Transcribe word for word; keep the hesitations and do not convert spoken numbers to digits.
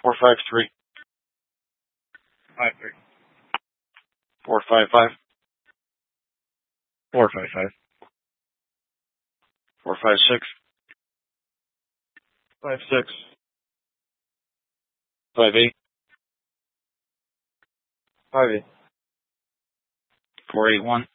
Four five three. Five three. Four five five. Four five five. Four five six. Five six. Five eight. Five eight. Four eight one.